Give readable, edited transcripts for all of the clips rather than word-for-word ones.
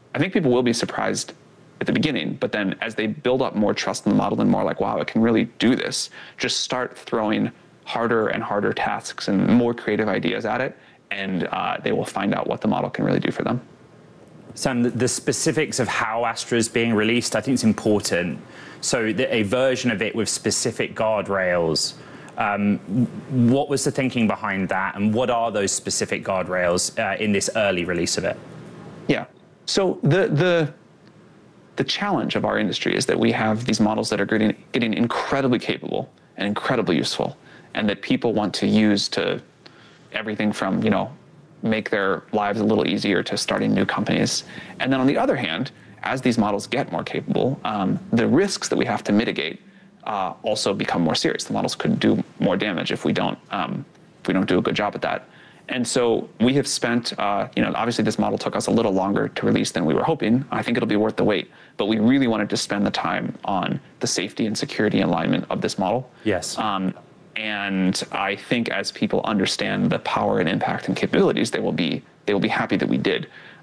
I think people will be surprised at the beginning, but then as they build up more trust in the model and more like, wow, it can really do this, just start throwing harder and harder tasks and more creative ideas at it, and they will find out what the model can really do for them. Sam, the specifics of how Astra is being released, I think it's important. So a version of it with specific guardrails. What was the thinking behind that, and what are those specific guardrails in this early release of it? Yeah. So the challenge of our industry is that we have these models that are getting incredibly capable and incredibly useful, and that people want to use to everything from, make their lives a little easier to starting new companies. And then on the other hand, as these models get more capable, the risks that we have to mitigate also become more serious. The models could do more damage if we don't do a good job at that. And so we have spent, obviously this model took us a little longer to release than we were hoping. I think it'll be worth the wait, but we really wanted to spend the time on the safety and security alignment of this model. Yes. And I think as people understand the power and impact and capabilities, they will be happy that we did.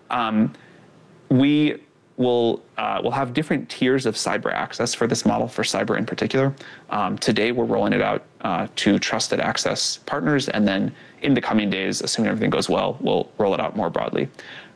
We will have different tiers of cyber access for this model, for cyber in particular. Today, we're rolling it out to trusted access partners, and then in the coming days, assuming everything goes well, we'll roll it out more broadly.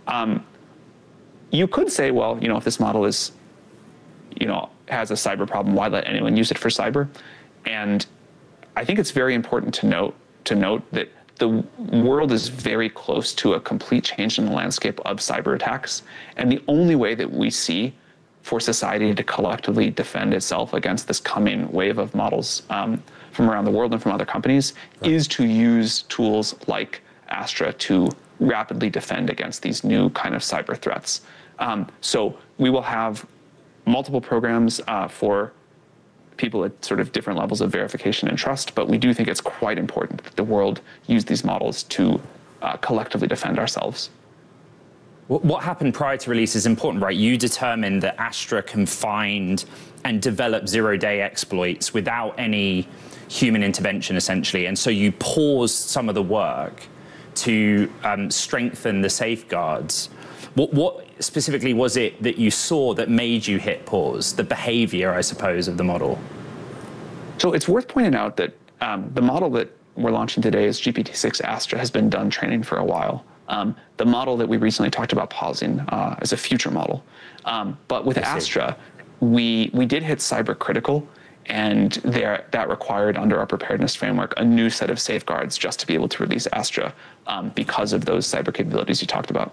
You could say, well, if this model is, has a cyber problem, why let anyone use it for cyber? And I think it's very important to note that the world is very close to a complete change in the landscape of cyber attacks. And the only way that we see for society to collectively defend itself against this coming wave of models from around the world and from other companies is to use tools like Astra to rapidly defend against these new kind of cyber threats. So we will have multiple programs for people at sort of different levels of verification and trust, but we do think it's quite important that the world use these models to collectively defend ourselves. What happened prior to release is important, right? You determined that Astra can find and develop zero-day exploits without any human intervention, essentially, and so you paused some of the work to strengthen the safeguards. What specifically was it that you saw that made you hit pause? The behavior, I suppose, of the model? So it's worth pointing out that the model that we're launching today is GPT-6 Astra has been done training for a while. The model that we recently talked about pausing is a future model. But with Astra, we did hit cyber critical, and that required, under our preparedness framework, a new set of safeguards just to be able to release Astra because of those cyber capabilities you talked about.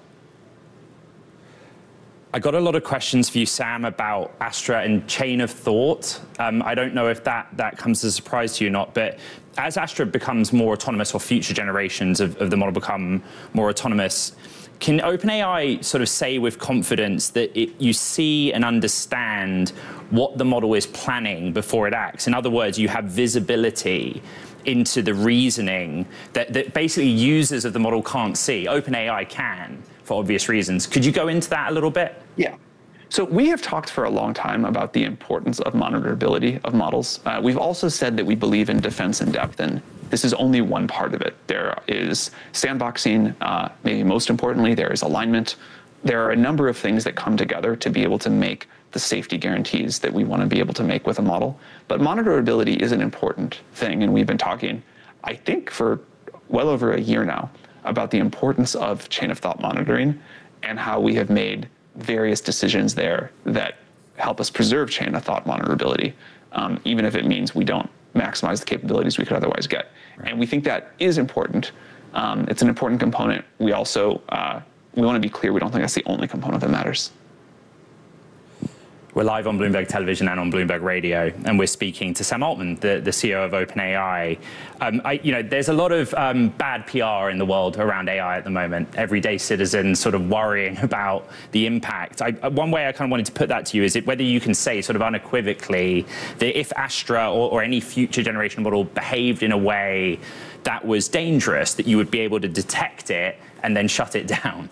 I got a lot of questions for you, Sam, about Astra and chain of thought. I don't know if that comes as a surprise to you or not, but as Astra becomes more autonomous, or future generations of the model become more autonomous, can OpenAI sort of say with confidence that you see and understand what the model is planning before it acts? In other words, you have visibility into the reasoning that basically users of the model can't see. OpenAI can, for obvious reasons. Could you go into that a little bit? Yeah. So we have talked for a long time about the importance of monitorability of models. We've also said that we believe in defense in depth, and this is only one part of it. There is sandboxing, maybe most importantly, there is alignment. There are a number of things that come together to be able to make the safety guarantees that we want to be able to make with a model. But monitorability is an important thing, and we've been talking, I think, for well over a year now about the importance of chain of thought monitoring and how we have made various decisions there that help us preserve chain of thought monitorability, even if it means we don't maximize the capabilities we could otherwise get. Right. And we think that is important. It's an important component. We also, we want to be clear, we don't think that's the only component that matters. We're live on Bloomberg Television and on Bloomberg Radio, and we're speaking to Sam Altman, the CEO of OpenAI. There's a lot of bad PR in the world around AI at the moment. Everyday citizens sort of worrying about the impact. One way I kind of wanted to put that to you is whether you can say sort of unequivocally that if Astra or any future generation model behaved in a way that was dangerous, that you would be able to detect it and then shut it down.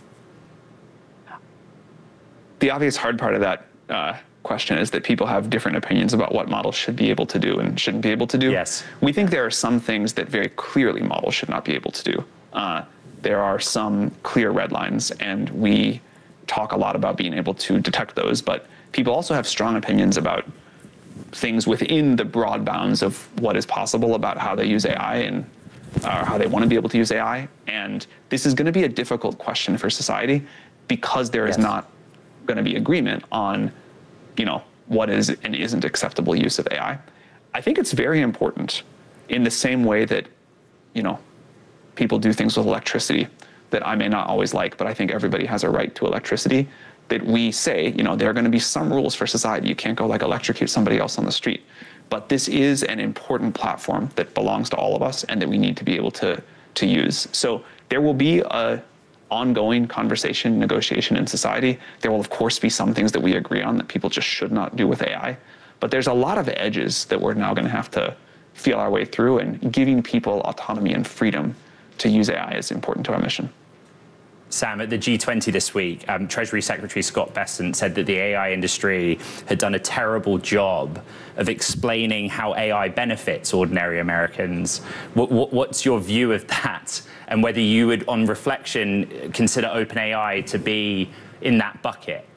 The obvious hard part of that question is that people have different opinions about what models should be able to do and shouldn't be able to do. Yes. We think there are some things that very clearly models should not be able to do. There are some clear red lines, and we talk a lot about being able to detect those, but people also have strong opinions about things within the broad bounds of what is possible about how they use AI and how they want to be able to use AI. And this is going to be a difficult question for society because there is not going to be agreement on, what is and isn't acceptable use of AI. I think it's very important in the same way that, people do things with electricity that I may not always like, but I think everybody has a right to electricity, that we say, there are going to be some rules for society. You can't go electrocute somebody else on the street. But this is an important platform that belongs to all of us and that we need to be able to use. So there will be a ongoing conversation, negotiation in society. There will, of course, be some things that we agree on that people just should not do with AI. But there's a lot of edges that we're now going to have to feel our way through, and giving people autonomy and freedom to use AI is important to our mission. Sam, at the G20 this week, Treasury Secretary Scott Bessent said that the AI industry had done a terrible job of explaining how AI benefits ordinary Americans. What's your view of that? And whether you would, on reflection, consider OpenAI to be in that bucket?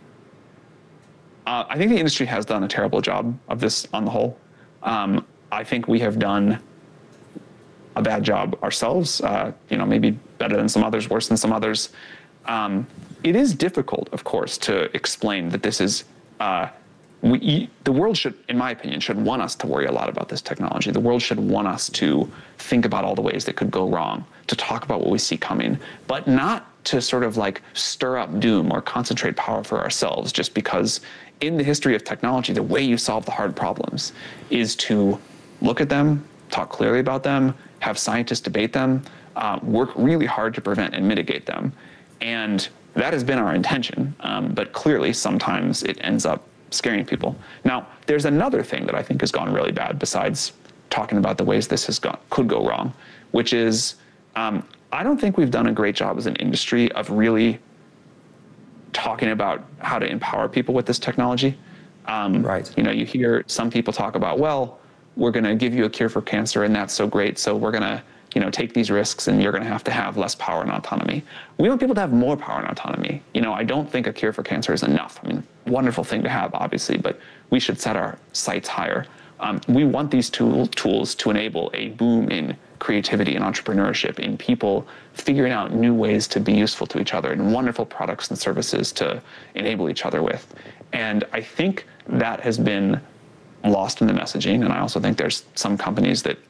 I think the industry has done a terrible job of this on the whole. I think we have done a bad job ourselves, maybe better than some others, worse than some others. It is difficult, of course, to explain that this is, the world should, in my opinion, should want us to worry a lot about this technology. The world should want us to think about all the ways that could go wrong, to talk about what we see coming, but not to sort of stir up doom or concentrate power for ourselves, just because in the history of technology, the way you solve the hard problems is to look at them, talk clearly about them, have scientists debate them, work really hard to prevent and mitigate them. And that has been our intention, but clearly sometimes it ends up scaring people. Now, there's another thing that I think has gone really bad besides talking about the ways this could go wrong, which is I don't think we've done a great job as an industry of really talking about how to empower people with this technology. Right. You hear some people talk about, well, we're going to give you a cure for cancer and that's so great, so we're going to take these risks and you're going to have less power and autonomy. We want people to have more power and autonomy. I don't think a cure for cancer is enough. I mean, wonderful thing to have, obviously, but we should set our sights higher. We want these tools to enable a boom in creativity and entrepreneurship, in people figuring out new ways to be useful to each other, and wonderful products and services to enable each other with. And I think that has been lost in the messaging, and I also think there's some companies that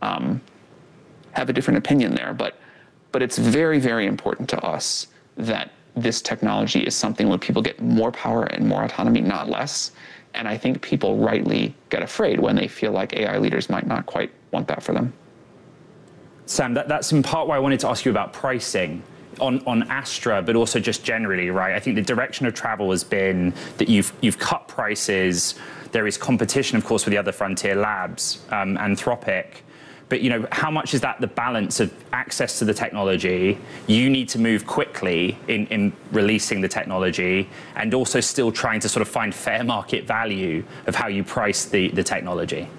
have a different opinion there, but it's very, very important to us that this technology is something where people get more power and more autonomy, not less. And I think people rightly get afraid when they feel like AI leaders might not quite want that for them. Sam, that's in part why I wanted to ask you about pricing on Astra, but also just generally, right? I think the direction of travel has been that you've cut prices. There is competition, of course, with the other frontier labs, Anthropic. But how much is that the balance of access to the technology? You need to move quickly in releasing the technology, and also still trying to sort of find fair market value of how you price the technology.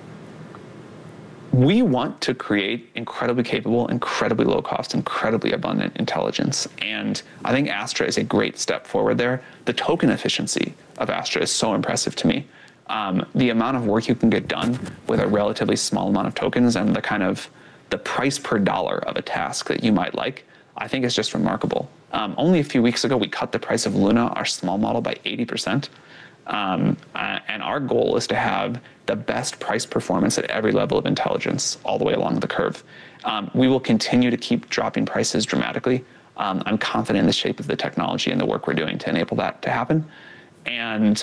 We want to create incredibly capable, incredibly low cost, incredibly abundant intelligence. And I think Astra is a great step forward there. The token efficiency of Astra is so impressive to me. The amount of work you can get done with a relatively small amount of tokens, and the price per dollar of a task that you might like, I think is just remarkable. Only a few weeks ago, we cut the price of Luna, our small model, by 80%. And our goal is to have the best price performance at every level of intelligence all the way along the curve. We will continue to keep dropping prices dramatically. I'm confident in the shape of the technology and the work we're doing to enable that to happen. And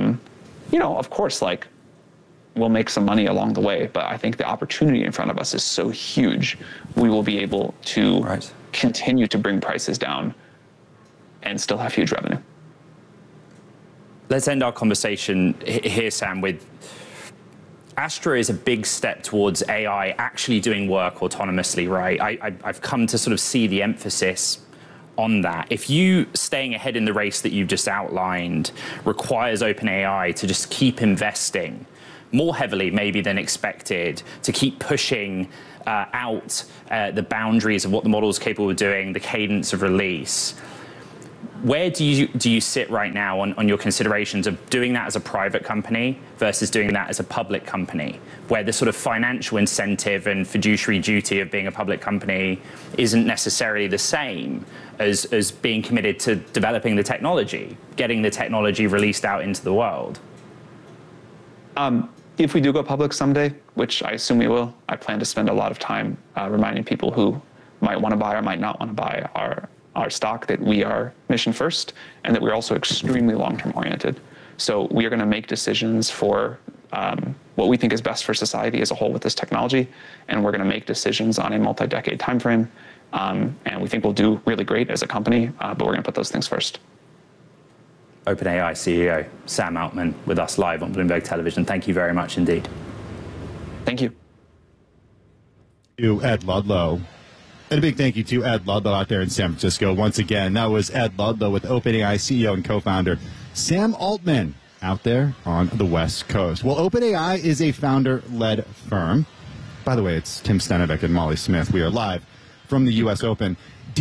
of course, we'll make some money along the way, but I think the opportunity in front of us is so huge, we will be able to continue to bring prices down and still have huge revenue. Let's end our conversation here, Sam, with Astra is a big step towards AI actually doing work autonomously, right? I've come to sort of see the emphasis on that. If you staying ahead in the race that you've just outlined requires OpenAI to just keep investing more heavily maybe than expected, to keep pushing out the boundaries of what the model is capable of doing, the cadence of release, Where do you sit right now on your considerations of doing that as a private company versus doing that as a public company, where the sort of financial incentive and fiduciary duty of being a public company isn't necessarily the same as being committed to developing the technology, getting the technology released out into the world? If we do go public someday, which I assume we will, I plan to spend a lot of time reminding people who might want to buy or might not want to buy our stock that we are mission first and that we're also extremely long-term oriented. So we are going to make decisions for what we think is best for society as a whole with this technology, and we're going to make decisions on a multi-decade time frame. And we think we'll do really great as a company, but we're going to put those things first. OpenAI CEO Sam Altman with us live on Bloomberg Television. Thank you very much indeed. Thank you. To Ed Ludlow. And a big thank you to Ed Ludlow out there in San Francisco. Once again, that was Ed Ludlow with OpenAI CEO and co-founder Sam Altman out there on the West Coast. Well, OpenAI is a founder-led firm. By the way, it's Tim Stenovec and Molly Smith. We are live from the U.S. Open.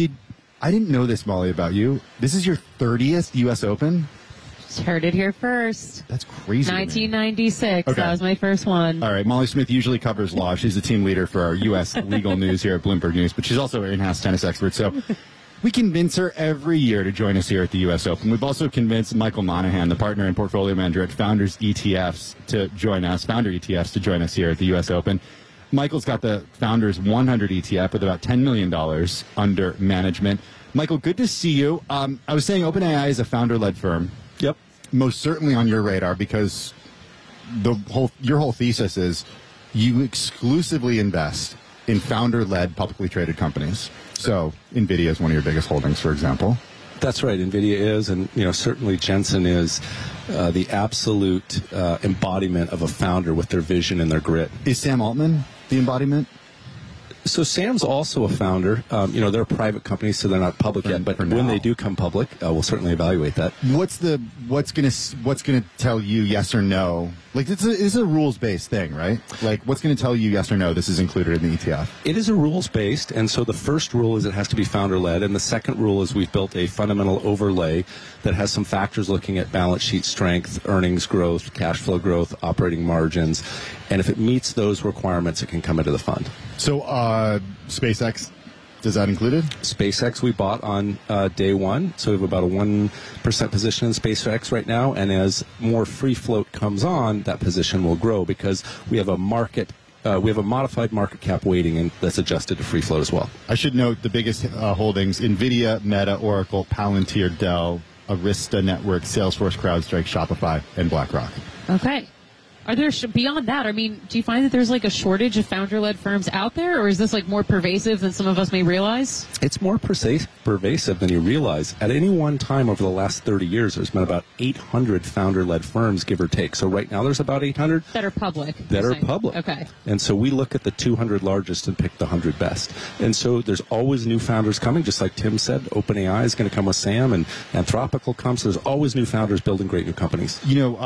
I didn't know this, Molly, about you. This is your 30th U.S. Open? Heard it here first. That's crazy. 1996. Okay. That was my first one. All right. Molly Smith usually covers law. She's the team leader for our U.S. legal news here at Bloomberg News, but she's also an in-house tennis expert. So we convince her every year to join us here at the U.S. Open. We've also convinced Michael Monahan, the partner and portfolio manager at Founders ETFs, to join us, Founder ETFs, to join us here at the U.S. Open. Michael's got the Founders 100 ETF with about $10 million under management. Michael, good to see you. I was saying OpenAI is a founder-led firm. Yep. Most certainly on your radar because your whole thesis is you exclusively invest in founder-led publicly traded companies. So NVIDIA is one of your biggest holdings, for example. That's right. NVIDIA is, and certainly Jensen is the absolute embodiment of a founder with their vision and their grit. Is Sam Altman the embodiment? So Sam's also a founder. They're a private company, so they're not public yet. But when they do come public, we'll certainly evaluate that. What's gonna tell you yes or no? Like it's a rules based thing, right? Like what's gonna tell you yes or no? This is included in the ETF. It is a rules based, and so the first rule is it has to be founder led, and the second rule is we've built a fundamental overlay that has some factors looking at balance sheet strength, earnings growth, cash flow growth, operating margins, and if it meets those requirements, it can come into the fund. So SpaceX, does that include it? SpaceX we bought on day one, so we have about a 1% position in SpaceX right now, and as more free float comes on, that position will grow because we have a modified market cap weighting and that's adjusted to free float as well. I should note the biggest holdings: NVIDIA, Meta, Oracle, Palantir, Dell, Arista Network, Salesforce, CrowdStrike, Shopify, and BlackRock. Okay. Are there, beyond that, I mean, do you find that there's like a shortage of founder-led firms out there, or is this like more pervasive than some of us may realize? It's more pervasive than you realize. At any one time over the last 30 years, there's been about 800 founder-led firms, give or take. So right now there's about 800. That are public. That are public. Okay. And so we look at the 200 largest and pick the 100 best. And so there's always new founders coming, just like Tim said. OpenAI is going to come with Sam, and Anthropic will come. So there's always new founders building great new companies.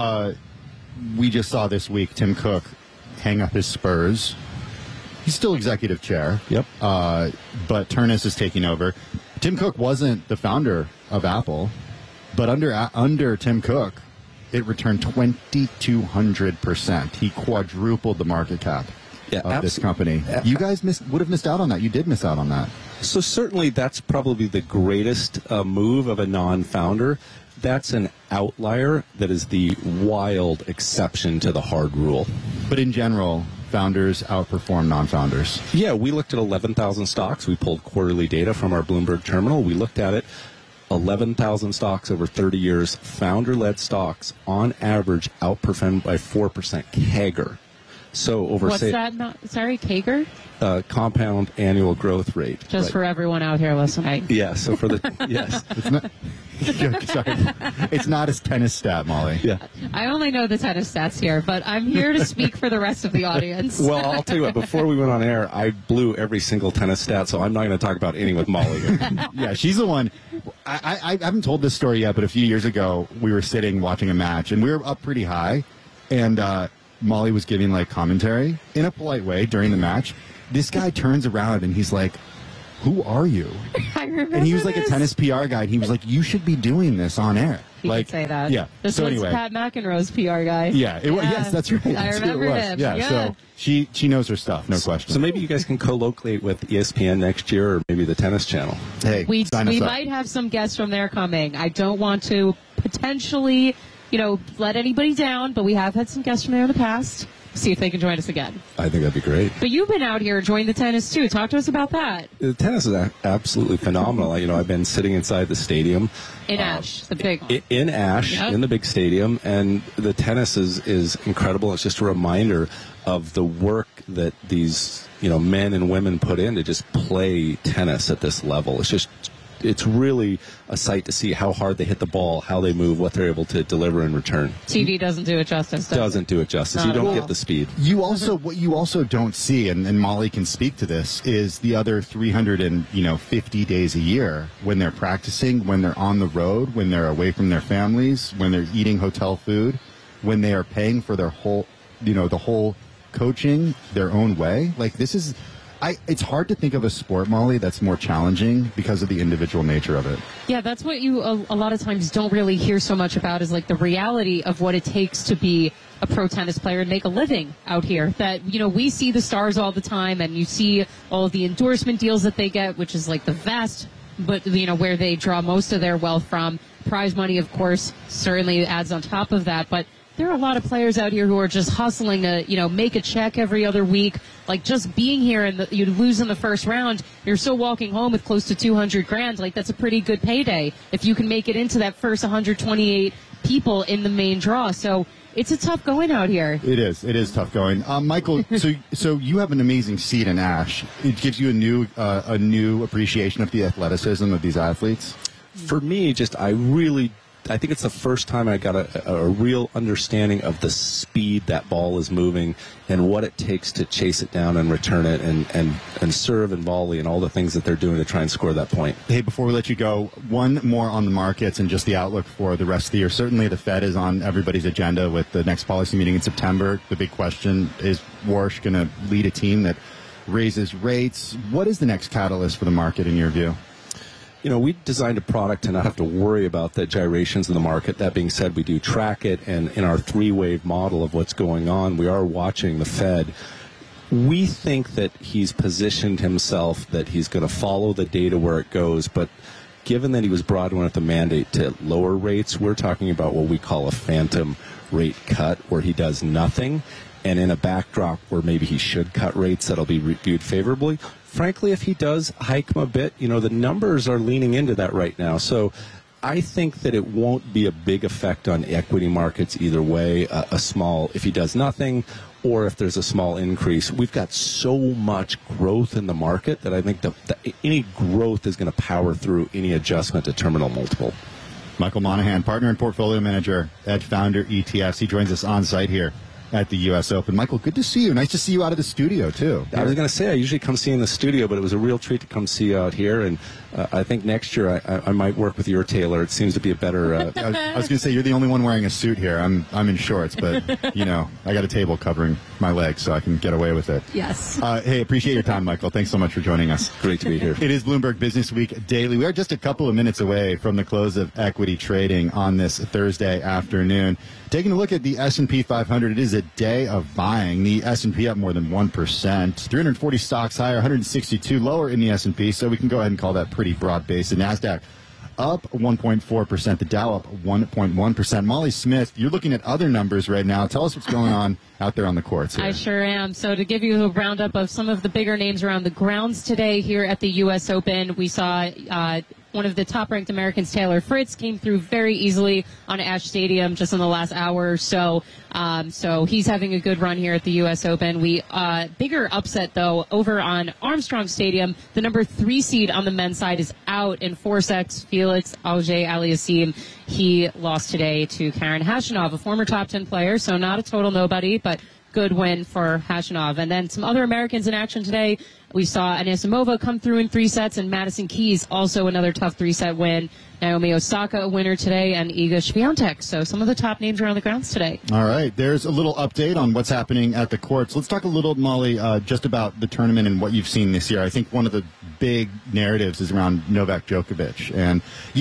We just saw this week Tim Cook hang up his spurs. He's still executive chair. Yep. But Turnus is taking over. Tim Cook wasn't the founder of Apple, but under Tim Cook, it returned 2,200%. He quadrupled the market cap of this company. You guys would have missed out on that. You did miss out on that. So certainly that's probably the greatest move of a non-founder. That's an outlier that is the wild exception to the hard rule. But in general, founders outperform non-founders. Yeah, we looked at 11,000 stocks. We pulled quarterly data from our Bloomberg terminal. We looked at it. 11,000 stocks over 30 years. Founder-led stocks, on average, outperformed by 4% CAGR. So over What's that? Sorry, CAGR? Compound annual growth rate. Just for everyone out here listening. Yeah, so for the, yes. It's not a tennis stat, Molly. Yeah. I only know the tennis stats here, but I'm here to speak for the rest of the audience. Well, I'll tell you what, before we went on air, I blew every single tennis stat, so I'm not going to talk about any with Molly here. Yeah, she's the one. I haven't told this story yet, but a few years ago, we were sitting watching a match, and we were up pretty high, and Molly was giving, like, commentary in a polite way during the match. This guy turns around, and he's like, who are you? I remember And he was like this. a tennis PR guy. And he was like, you should be doing this on air. He like, could say that. Yeah. This so was anyway. Pat McEnroe's PR guy. Yeah. Yes, that's right. I That's who it remember was. him. Yeah. Yeah. So she knows her stuff. No question. So maybe you guys can co-locate with ESPN next year, or maybe the Tennis Channel. Hey, We sign us up. might have some guests from there coming. I don't want to potentially, let anybody down, but we have had some guests from there in the past. See if they can join us again. I think that'd be great. But you've been out here enjoying the tennis too. Talk to us about that. The tennis is absolutely phenomenal. I've been sitting inside the stadium. In Ash, the big one. In Ash, Yep. in the big stadium, and the tennis is incredible. It's just a reminder of the work that these men and women put in to just play tennis at this level. It's really a sight to see how hard they hit the ball, how they move, what they're able to deliver in return. TV doesn't do it justice. does it? Doesn't do it justice. Not You don't at get all. the speed. What you also don't see, and Molly can speak to this, is the other 350 days a year when they're practicing, when they're on the road, when they're away from their families, when they're eating hotel food, when they are paying for their whole, the whole coaching their own way. Like this is. It's hard to think of a sport, Molly, that's more challenging because of the individual nature of it. Yeah, that's what you a lot of times don't really hear so much about is like the reality of what it takes to be a pro tennis player and make a living out here. That, we see the stars all the time and you see all of the endorsement deals that they get, which is like the vast, but, where they draw most of their wealth from. Prize money, of course, certainly adds on top of that, but there are a lot of players out here who are just hustling to, make a check every other week. Like just being here and you lose in the first round, you're still walking home with close to $200,000. Like that's a pretty good payday if you can make it into that first 128 people in the main draw. So it's a tough going out here. It is tough going. Michael, so you have an amazing seat in Ash. It gives you a new appreciation of the athleticism of these athletes. For me, I think it's the first time I got a real understanding of the speed that ball is moving and what it takes to chase it down and return it and serve and volley and all the things that they're doing to try and score that point. Hey, before we let you go, one more on the markets and just the outlook for the rest of the year. Certainly the Fed is on everybody's agenda with the next policy meeting in September. The big question is Warsh going to lead a team that raises rates? What is the next catalyst for the market in your view? We designed a product to not have to worry about the gyrations in the market. That being said, we do track it, and in our three-wave model of what's going on, we are watching the Fed. We think that he's positioned himself, that he's going to follow the data where it goes, but given that he was brought in with the mandate to lower rates, we're talking about what we call a phantom rate cut, where he does nothing, and in a backdrop where maybe he should cut rates that'll be viewed favorably. Frankly, if he does hike them a bit, the numbers are leaning into that right now. So I think that it won't be a big effect on equity markets either way, if he does nothing or if there's a small increase. We've got so much growth in the market that I think any growth is going to power through any adjustment to terminal multiple. Michael Monahan, partner and portfolio manager at Founder ETFs. He joins us on site here at the U.S. Open. Michael, good to see you. Nice to see you out of the studio, too. I was going to say, I usually come see you in the studio, but it was a real treat to come see you out here. And I think next year I might work with your tailor. It seems to be a better... I was going to say, you're the only one wearing a suit here. I'm in shorts, but, I got a table covering my legs, so I can get away with it. Yes. Hey, appreciate your time, Michael. Thanks so much for joining us. Great to be here. It is Bloomberg Business Week Daily. We are just a couple of minutes away from the close of equity trading on this Thursday afternoon. Taking a look at the S&P 500, it is a day of buying. The S&P up more than 1%. 340 stocks higher, 162 lower in the S&P, so we can go ahead and call that pretty broad-based. The NASDAQ up 1.4%. The Dow up 1.1%. Molly Smith, you're looking at other numbers right now. Tell us what's going on out there on the courts here. I sure am. So to give you a roundup of some of the bigger names around the grounds today here at the U.S. Open, we saw one of the top-ranked Americans, Taylor Fritz, came through very easily on Ash Stadium just in the last hour or so. So he's having a good run here at the U.S. Open. Bigger upset, though, over on Armstrong Stadium. The number 3 seed on the men's side is out in Forsex. Felix Auger-Aliassime. He lost today to Karen Khachanov, a former top 10 player, so not a total nobody, but good win for Khachanov. And then some other Americans in action today. We saw Anisimova come through in 3 sets, and Madison Keys also another tough 3-set win. Naomi Osaka a winner today, and Iga Swiatek. So some of the top names are on the grounds today. All right, there's a little update on what's happening at the courts. Let's talk a little, Molly, just about the tournament and what you've seen this year. I think one of the big narratives is around Novak Djokovic, and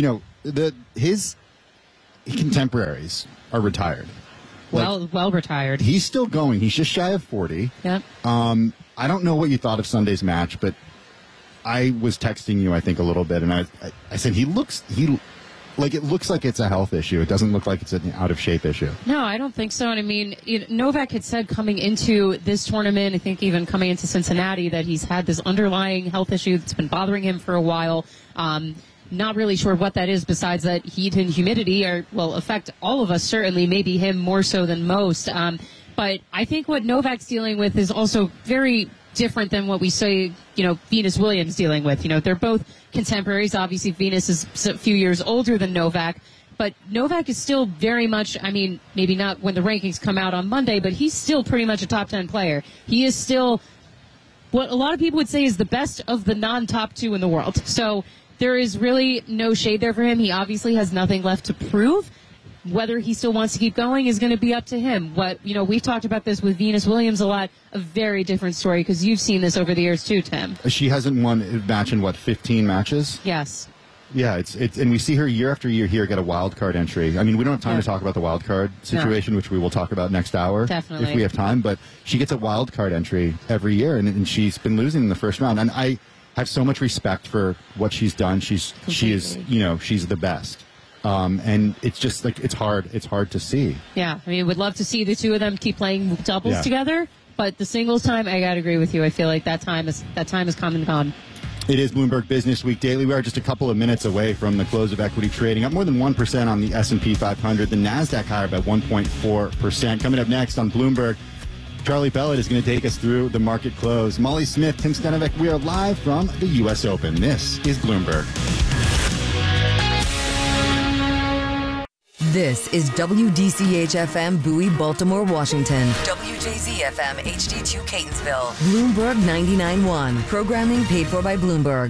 his contemporaries are retired. Well retired. He's still going. He's just shy of 40. Yep. I don't know what you thought of Sunday's match, but I was texting you, I think, a little bit, and I said it looks like it's a health issue. It doesn't look like it's an out-of-shape issue. No, I don't think so. And I mean, Novak had said coming into this tournament, I think even coming into Cincinnati, that he's had this underlying health issue that's been bothering him for a while. Not really sure what that is besides that heat and humidity will affect all of us, certainly, maybe him more so than most. But I think what Novak's dealing with is also very different than what we say, Venus Williams dealing with. They're both contemporaries. Obviously, Venus is a few years older than Novak. But Novak is still very much, maybe not when the rankings come out on Monday, but he's still pretty much a top 10 player. He is still what a lot of people would say is the best of the non-top 2 in the world. So there is really no shade there for him. He obviously has nothing left to prove. Whether he still wants to keep going is going to be up to him. We've talked about this with Venus Williams a lot. A very different story because you've seen this over the years too, Tim. She hasn't won a match in 15 matches? Yes. Yeah, it's and we see her year after year here get a wild card entry. We don't have time to talk about the wild card situation, which we will talk about next hour. Definitely. If we have time. But she gets a wild card entry every year, and she's been losing in the first round. And I have so much respect for what she's done. She is, she's the best. And it's just it's hard to see. Yeah, would love to see the two of them keep playing doubles together, but the singles time, I gotta agree with you. I feel like that time has come and gone. It is Bloomberg Business Week Daily. We are just a couple of minutes away from the close of equity trading, up more than 1% on the S&P 500. The Nasdaq higher by 1.4%. Coming up next on Bloomberg, Charlie Bellet is going to take us through the market close. Molly Smith, Tim Stenovec, we are live from the U.S. Open. This is Bloomberg. This is WDCH-FM Bowie, Baltimore, Washington. WJZ-FM HD2 Catonsville. Bloomberg 99.1. Programming paid for by Bloomberg.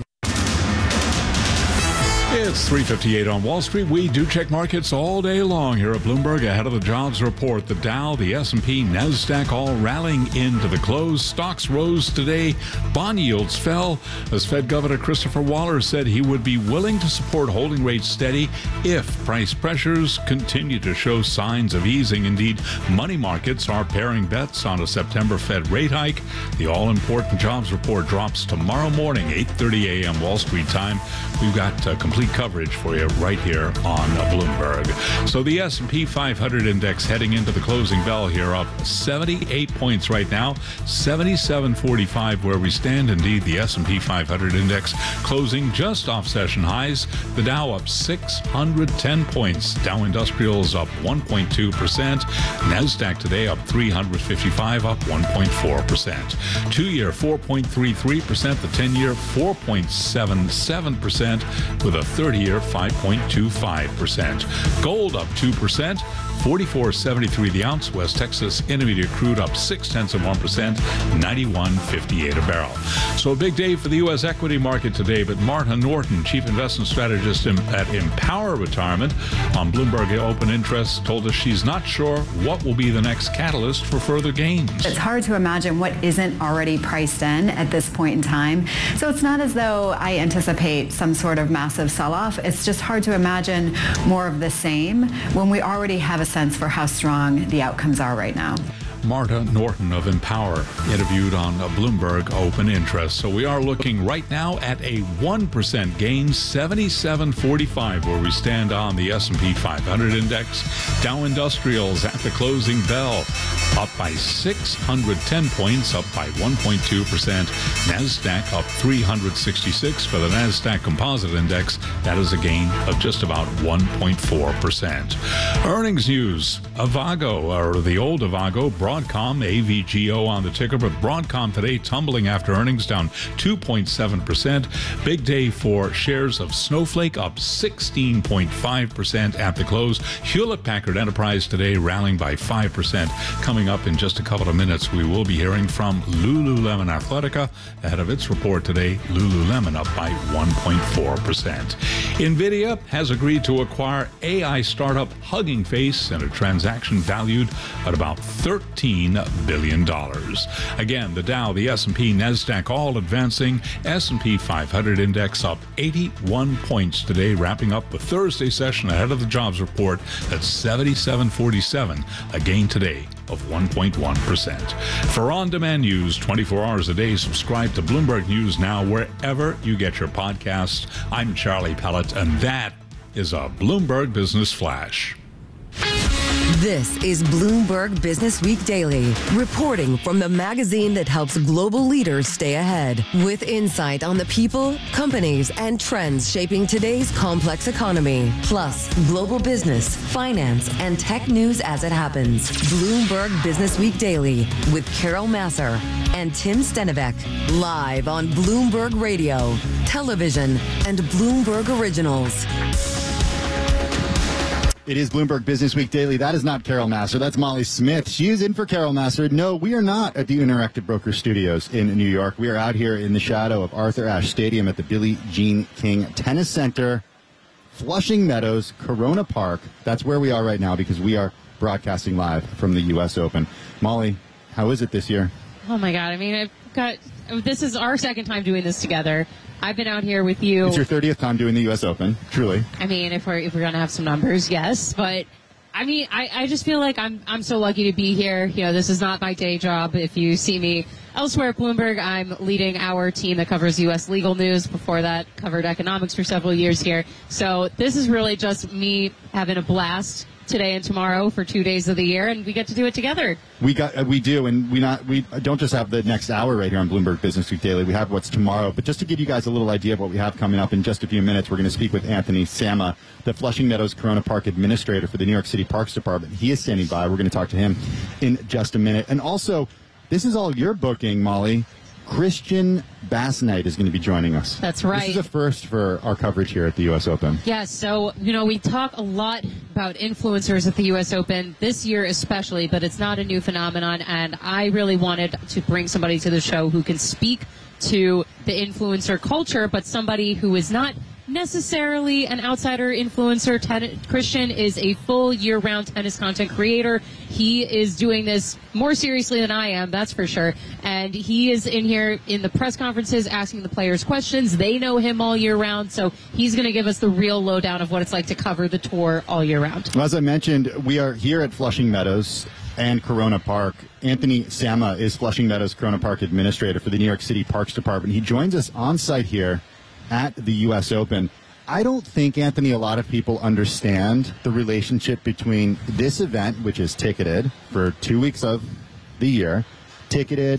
It's 3:58 on Wall Street. We do check markets all day long here at Bloomberg. Ahead of the jobs report, the Dow, the S&P, NASDAQ all rallying into the close. Stocks rose today. Bond yields fell as Fed Governor Christopher Waller said he would be willing to support holding rates steady if price pressures continue to show signs of easing. Indeed, money markets are paring bets on a September Fed rate hike. The all-important jobs report drops tomorrow morning, 8:30 a.m. Wall Street time. We've got complete coverage for you right here on Bloomberg. So the S&P 500 index heading into the closing bell here up 78 points right now, 77.45 where we stand. Indeed, the S&P 500 index closing just off session highs. The Dow up 610 points. Dow Industrials up 1.2%. NASDAQ today up 355, up 1.4%. 2-year 4.33%. The 10-year 4.77%, with a 30-year 5.25%. Gold up 2%. $44.73 the ounce. West Texas Intermediate crude up 0.6%, $91.58 a barrel. So a big day for the U.S. equity market today, but Marta Norton, Chief Investment Strategist at Empower Retirement on Bloomberg Open Interest, told us she's not sure what will be the next catalyst for further gains. It's hard to imagine what isn't already priced in at this point in time. So it's not as though I anticipate some sort of massive sell-off. It's just hard to imagine more of the same when we already have a sense for how strong the outcomes are right now. Marta Norton of Empower, interviewed on Bloomberg Open Interest. So we are looking right now at a 1% gain, 77.45, where we stand on the S&P 500 index. Dow Industrials at the closing bell, up by 610 points, up by 1.2%. NASDAQ up 366 for the NASDAQ Composite Index. That is a gain of just about 1.4%. Earnings news. Avago, or the old Avago, brought Broadcom, AVGO on the ticker, with Broadcom today tumbling after earnings, down 2.7%. Big day for shares of Snowflake, up 16.5% at the close. Hewlett-Packard Enterprise today rallying by 5%. Coming up in just a couple of minutes, we will be hearing from Lululemon Athletica. Ahead of its report today, Lululemon up by 1.4%. NVIDIA has agreed to acquire AI startup Hugging Face in a transaction valued at about $13 billion. Again, the Dow, the S&P, NASDAQ all advancing. S&P 500 index up 81 points today, wrapping up the Thursday session ahead of the jobs report at 77.47, a gain today of 1.1%. For on-demand news 24 hours a day, subscribe to Bloomberg News Now wherever you get your podcasts. I'm Charlie Pellet, and that is a Bloomberg Business Flash. This is Bloomberg Business Week Daily, reporting from the magazine that helps global leaders stay ahead, with insight on the people, companies, and trends shaping today's complex economy, plus global business, finance, and tech news as it happens. Bloomberg Business Week Daily with Carol Massar and Tim Stenivek, live on Bloomberg Radio, television, and Bloomberg Originals. It is Bloomberg Business Week Daily. That is not Carol Massar. That's Molly Smith. She is in for Carol Massar. No, we are not at the Interactive Broker Studios in New York. We are out here in the shadow of Arthur Ashe Stadium at the Billie Jean King Tennis Center, Flushing Meadows, Corona Park. That's where we are right now because we are broadcasting live from the U.S. Open. Molly, how is it this year? Oh, my God. I mean, this is our second time doing this together. I've been out here with you. It's your 30th time doing the U.S. Open, truly. I mean, if we're going to have some numbers, yes. But, I mean, I just feel like I'm so lucky to be here. You know, this is not my day job. If you see me elsewhere at Bloomberg, I'm leading our team that covers U.S. legal news. Before that, covered economics for several years here. So this is really just me having a blast today and tomorrow for 2 days of the year, and we get to do it together. We do, and we don't just have the next hour right here on Bloomberg Business Week Daily. We have what's tomorrow. But just to give you guys a little idea of what we have coming up in just a few minutes, we're going to speak with Anthony Sama, the Flushing Meadows Corona Park administrator for the New York City Parks Department. He is standing by. We're going to talk to him in just a minute. And also, this is all your booking, Molly. Christian Bass-Knight is going to be joining us. That's right. This is a first for our coverage here at the U.S. Open. Yes, so, we talk a lot about influencers at the U.S. Open, this year especially, but it's not a new phenomenon, and I really wanted to bring somebody to the show who can speak to the influencer culture, but somebody who is not necessarily an outsider influencer. Christian is a full year-round tennis content creator. He is doing this more seriously than I am, that's for sure. And he is in here in the press conferences asking the players questions. They know him all year round, so he's going to give us the real lowdown of what it's like to cover the tour all year round. Well, as I mentioned, we are here at Flushing Meadows and Corona Park. Anthony Sama is Flushing Meadows Corona Park administrator for the New York City Parks Department. He joins us on site here at the U.S. Open. I don't think, Anthony, a lot of people understand the relationship between this event, which is ticketed for 2 weeks of the year, ticketed,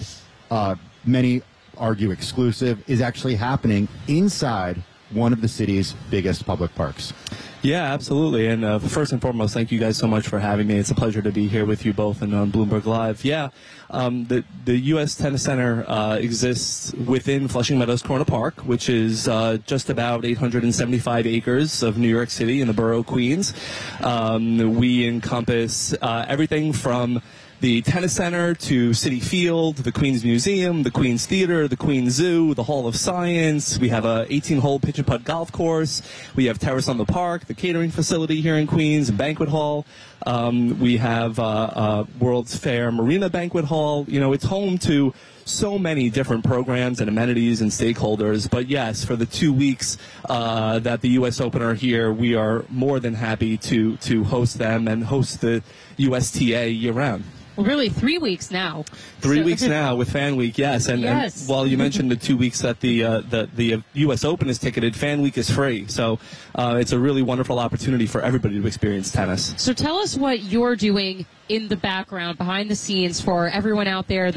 many argue exclusive, is actually happening inside one of the city's biggest public parks. Yeah, absolutely. And first and foremost, thank you guys so much for having me. It's a pleasure to be here with you both and on Bloomberg Live. Yeah, the U.S. Tennis Center exists within Flushing Meadows Corona Park, which is just about 875 acres of New York City in the borough of Queens. We encompass everything from the Tennis Center to Citi Field, the Queens Museum, the Queens Theater, the Queens Zoo, the Hall of Science. We have a 18-hole pitch and putt golf course. We have Terrace on the Park, the catering facility here in Queens, and banquet hall. We have World's Fair Marina Banquet Hall. It's home to so many different programs and amenities and stakeholders. But yes, for the 2 weeks that the U.S. Open are here, we are more than happy to host them and host the USTA year-round. Well, really, 3 weeks now. 3 weeks now with Fan Week, yes. And while you mentioned the 2 weeks that the U.S. Open is ticketed, Fan Week is free. So it's a really wonderful opportunity for everybody to experience tennis. So tell us what you're doing in the background, behind the scenes, for everyone out there that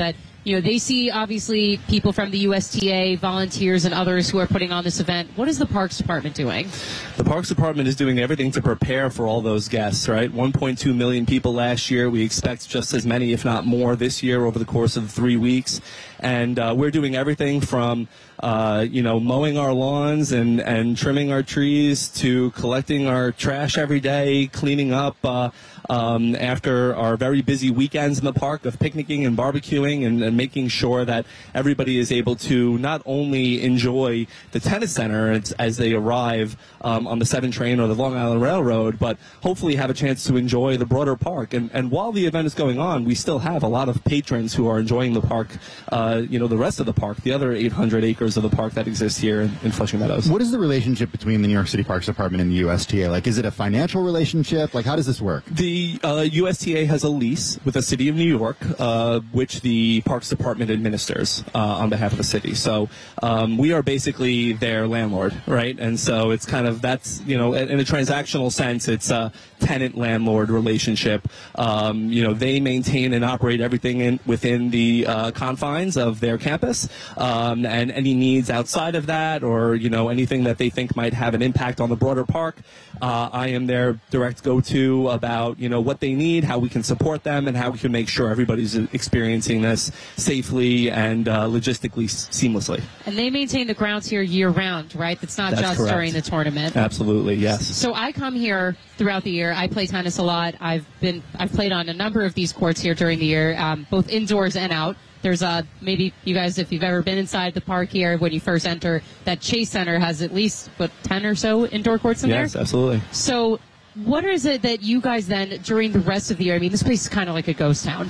they see obviously people from the USTA, volunteers, and others who are putting on this event. What is the Parks Department doing? The Parks Department is doing everything to prepare for all those guests, right? 1.2 million people last year. We expect just as many, if not more, this year over the course of 3 weeks. And we're doing everything from mowing our lawns and trimming our trees to collecting our trash every day, cleaning up after our very busy weekends in the park of picnicking and barbecuing and making sure that everybody is able to not only enjoy the tennis center as they arrive on the 7 train or the Long Island Railroad, but hopefully have a chance to enjoy the broader park. And while the event is going on, we still have a lot of patrons who are enjoying the park, the rest of the park, the other 800 acres of the park that exists here in Flushing Meadows. What is the relationship between the New York City Parks Department and the USTA? Like, is it a financial relationship? Like, how does this work? The USTA has a lease with the City of New York, which the Parks Department administers on behalf of the city. So we are basically their landlord, right? And so it's kind of, that's, in a transactional sense, it's a tenant-landlord relationship. They maintain and operate everything within the confines of their campus, and any needs outside of that, or anything that they think might have an impact on the broader park, I am their direct go-to about what they need, how we can support them, and how we can make sure everybody's experiencing this safely and logistically seamlessly. And they maintain the grounds here year-round, right? That's not just correct. during the tournament. Absolutely, yes. So I come here throughout the year. I play tennis a lot. I've played on a number of these courts here during the year, both indoors and out. There's maybe you guys, if you've ever been inside the park here, when you first enter, that Chase Center has at least 10 or so indoor courts in there. Yes, absolutely. So what is it that you guys then, during the rest of the year, I mean, this place is kind of like a ghost town.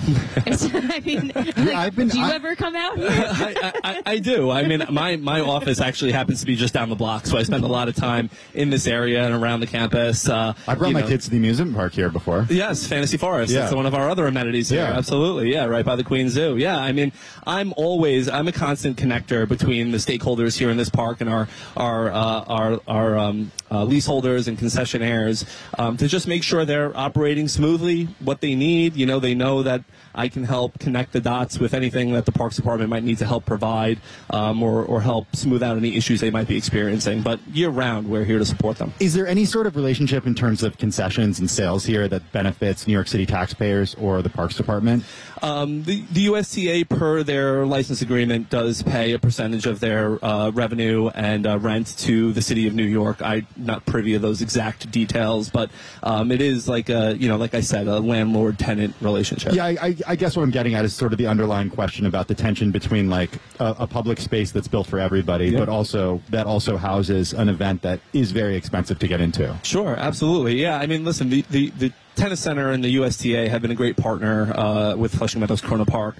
Do you ever come out here? I do. I mean, my office actually happens to be just down the block, so I spend a lot of time in this area and around the campus. I brought my kids to the amusement park here before. Yes, Fantasy Forest. Yeah. That's one of our other amenities here. Yeah. Absolutely. Yeah, right by the Queen Zoo. Yeah, I mean, I'm a constant connector between the stakeholders here in this park and our leaseholders and concessionaires, to just make sure they're operating smoothly, what they need. They know that I can help connect the dots with anything that the Parks Department might need to help provide, or help smooth out any issues they might be experiencing. But year-round, we're here to support them. Is there any sort of relationship in terms of concessions and sales here that benefits New York City taxpayers or the Parks Department? The USTA, per their license agreement, does pay a percentage of their revenue and rent to the City of New York. I'm not privy to those exact details, but it is like I said, a landlord-tenant relationship. Yeah, I guess what I'm getting at is sort of the underlying question about the tension between like a public space that's built for everybody, but also houses an event that is very expensive to get into. Sure, absolutely. Yeah, I mean, listen, the Tennis Center and the USTA have been a great partner with Flushing Meadows Corona Park.